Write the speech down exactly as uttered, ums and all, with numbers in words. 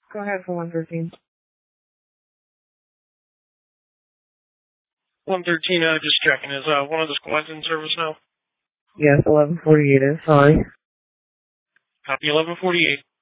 Go ahead for one thirteen. one thirteen, uh, just checking. Is uh, one of the squads in service now? Yes, eleven forty-eight is. Sorry. Copy eleven forty-eight.